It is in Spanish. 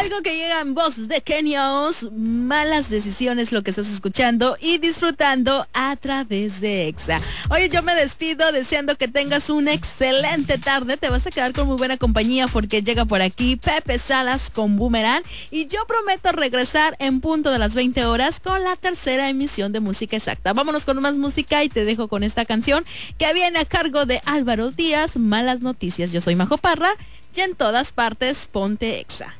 Algo que llega en voz de Kenia Oz, Malas Decisiones, lo que estás escuchando y disfrutando a través de Exa. Oye, yo me despido deseando que tengas una excelente tarde. Te vas a quedar con muy buena compañía porque llega por aquí Pepe Salas con Boomerang y yo prometo regresar en punto de las 20 horas con la tercera emisión de Música Exacta. Vámonos con más música y te dejo con esta canción que viene a cargo de Álvaro Díaz, Malas Noticias. Yo soy Majo Parra y en todas partes ponte Exa.